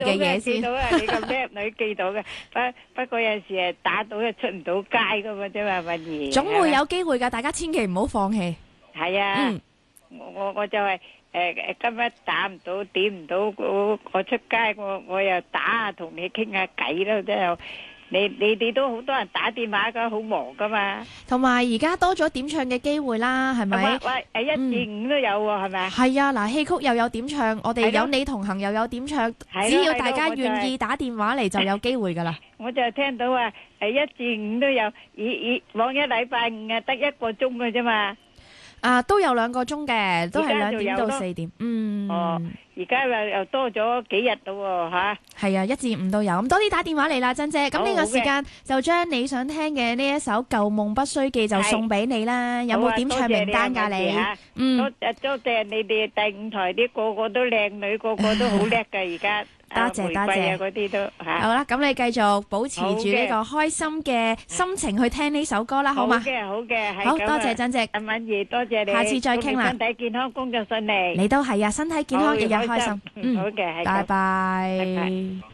嘅嘢先。 記到啊，你個叻女記到嘅。不過有陣時係打到就出唔到街噶嘛啫嘛，敏儀。 總會有機會㗎，大家千祈唔好放棄。 係啊，我就係今日打唔到，點唔到，我出街我又打下同你傾下偈咯，即係。你哋都好多人打電話噶，好忙噶嘛。 同埋而家多咗點唱嘅機會啦，係咪？ 喂，1至5都有喎，係咪啊？ 係啊，嗱，戲曲又有點唱，我哋有你同行又有點唱，只要大家願意打電話嚟就有機會噶啦。 我就聽到話1至5都有，往一禮拜五啊得1個鐘嘅啫嘛。 都有2個鐘嘅，都係2點到4點。 哦，而家又多咗幾日咯喎，嚇。 係啊，1至5都有。咁多啲打電話嚟啦，珍姐。咁呢個時間就將你想聽嘅呢一首《舊夢不須記》就送俾你啦。有冇點唱名單㗎你？ 多謝你哋第5台啲個個都靚女，個個都好叻㗎而家。 多謝多謝嗰啲都嚇。 好啦，咁你繼續保持住呢個開心嘅心情去聽呢首歌啦，好嘛？ 好嘅，好嘅，係咁啊。 好多謝珍姐， 阿敏儀，多謝你。 下次再傾啦。 身體健康，工作順利。 你都係啊，身體健康，日日開心。 好嘅，係咁。 拜拜。 拜拜。